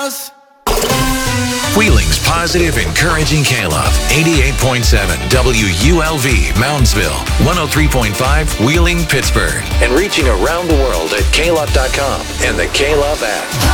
house. Wheeling's positive, encouraging K-Love. 88.7 WULV, Moundsville. 103.5 Wheeling, Pittsburgh. And reaching around the world at klove.com and the K-Love app.